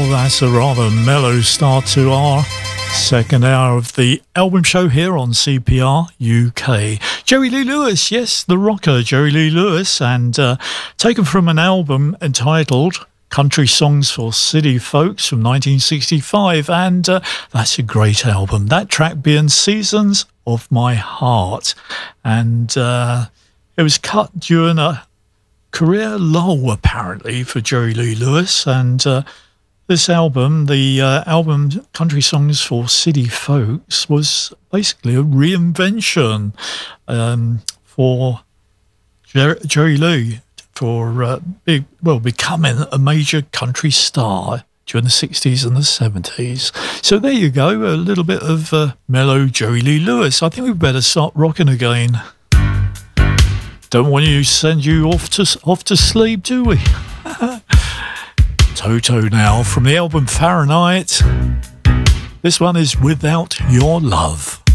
That's a rather mellow start to our second hour of the album show here on CPR UK. Jerry Lee Lewis, yes, the rocker Jerry Lee Lewis, and taken from an album entitled Country Songs for City Folks from 1965, and that's a great album. That track being Seasons of My Heart, and it was cut during a career lull apparently for Jerry Lee Lewis, and this album, the album Country Songs for City Folks, was basically a reinvention for Jerry Lee for becoming a major country star during the 60s and the 70s. So there you go, a little bit of mellow Jerry Lee Lewis. I think we better start rocking again. Don't want to send you off to sleep, do we? Toto now from the album Fahrenheit. This one is Without Your Love.